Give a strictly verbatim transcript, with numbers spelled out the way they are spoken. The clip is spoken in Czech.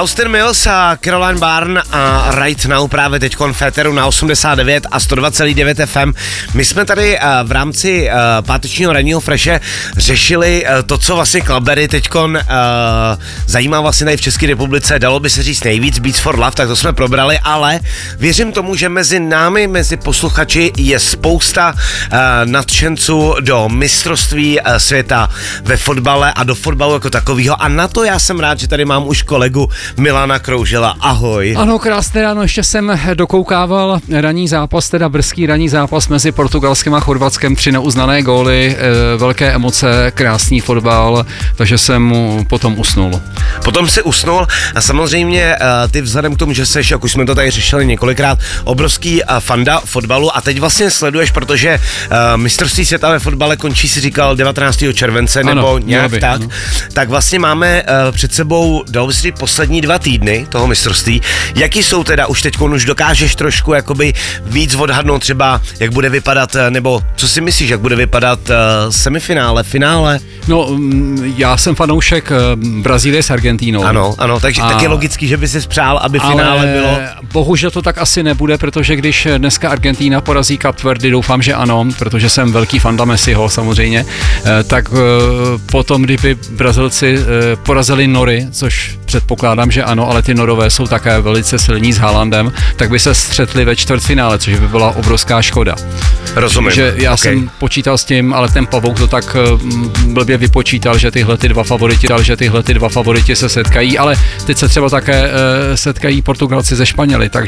Austin Mills a Caroline Barn a Right Now právě teďkon v éteru na osmdesát devět a sto dva celá devět F M. My jsme tady uh, v rámci uh, pátečního ranního freše řešili uh, to, co vlastně Clubbery teďkon uh, zajímá vlastně tady v České republice, dalo by se říct nejvíc, Beats for Love, tak to jsme probrali, ale věřím tomu, že mezi námi, mezi posluchači je spousta uh, nadšenců do mistrovství uh, světa ve fotbale a do fotbalu jako takového a na to já jsem rád, že tady mám už kolegu Milana Kroužela. Ahoj. Ano, krásné ráno, ještě jsem dokoukával ranní zápas, teda brzký ranní zápas mezi Portugalskem a Chorvatskem, tři neuznané góly, e, velké emoce, krásný fotbal, takže jsem potom usnul. Potom si usnul a samozřejmě ty vzhledem k tomu, že seš, jak už jsme to tady řešili několikrát, obrovský fanda fotbalu a teď vlastně sleduješ, protože mistrovství světa ve fotbale končí, si říkal, devatenáctého července ano, nebo nějak by, tak, ano. Tak vlastně máme před sebou, dalo by si říct, poslední dva týdny toho mistrovství. Jaký jsou teda, už teď už dokážeš trošku jakoby víc odhadnout třeba, jak bude vypadat, nebo co si myslíš, jak bude vypadat semifinále, finále? No, já jsem fanoušek Brazílie s Argentínou. Ano, ano, takže a... tak je logický, že by si přál, aby ale finále bylo. Bohužel to tak asi nebude, protože když dneska Argentína porazí Cape Verde, doufám, že ano, protože jsem velký fanda Messiho samozřejmě, tak potom, kdyby Brazilci porazili Nory, což předpokládám, že ano, ale ty Norové jsou také velice silní s Haalandem, tak by se střetli ve čtvrtfinále, což by byla obrovská škoda. Rozumím. Že já okay. jsem počítal s tím, ale ten Pavouk to tak blbě vypočítal, že tyhle ty dva favoriti dal, že tyhle ty dva favoriti se setkají, ale teď se třeba také setkají Portugalci ze Španěli, takže